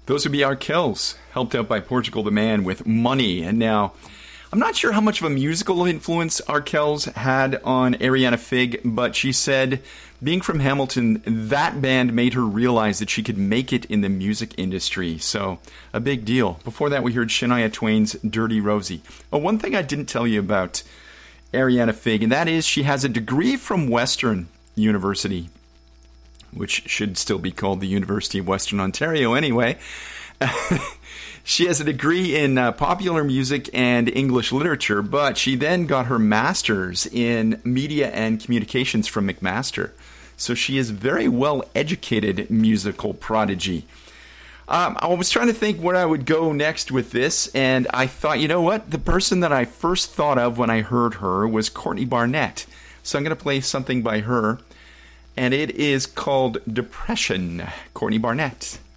Those would be our Kells, helped out by Portugal the Man with Money. And now, I'm not sure how much of a musical influence Arkells had on Ariana Fig, but she said, being from Hamilton, that band made her realize that she could make it in the music industry. So, a big deal. Before that, we heard Shania Twain's Dirty Rosie. Oh, one thing I didn't tell you about Ariana Fig, and that is she has a degree from Western University, which should still be called the University of Western Ontario anyway. She has a degree in popular music and English literature, but she then got her master's in media and communications from McMaster. So she is very well-educated musical prodigy. I was trying to think where I would go next with this, and I thought, you know what? The person that I first thought of when I heard her was Courtney Barnett. So I'm going to play something by her, and it is called Depression. Courtney Barnett.